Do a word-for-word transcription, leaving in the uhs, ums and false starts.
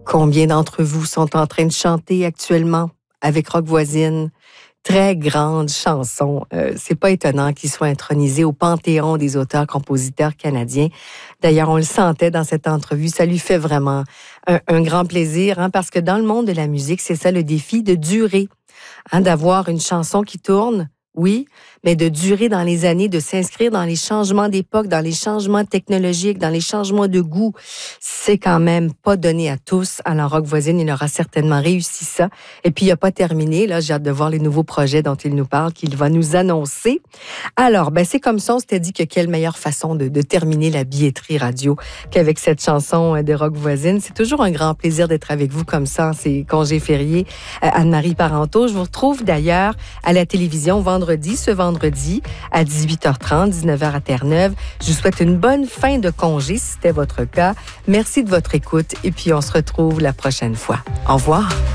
Combien d'entre vous sont en train de chanter actuellement avec Rock Voisine? Très grande chanson. Euh, c'est pas étonnant qu'il soit intronisé au panthéon des auteurs-compositeurs canadiens. D'ailleurs, on le sentait dans cette entrevue. Ça lui fait vraiment un, un grand plaisir, hein, parce que dans le monde de la musique, c'est ça le défi, de durer, hein, d'avoir une chanson qui tourne, oui, mais de durer dans les années, de s'inscrire dans les changements d'époque, dans les changements technologiques, dans les changements de goût. C'est quand même pas donné à tous. Alors, Rock Voisine, il aura certainement réussi ça. Et puis, il n'a pas terminé. Là, j'ai hâte de voir les nouveaux projets dont il nous parle, qu'il va nous annoncer. Alors, ben, c'est comme ça, on s'était dit que quelle meilleure façon de, de terminer la billetterie radio qu'avec cette chanson de Rock Voisine. C'est toujours un grand plaisir d'être avec vous comme ça, ces congés fériés. Euh, Anne-Marie Parenteau, je vous retrouve d'ailleurs à la télévision vendredi, ce vendredi à dix-huit heures trente, dix-neuf heures à Terre-Neuve. Je vous souhaite une bonne fin de congé, si c'était votre cas. Merci de votre écoute et puis on se retrouve la prochaine fois. Au revoir.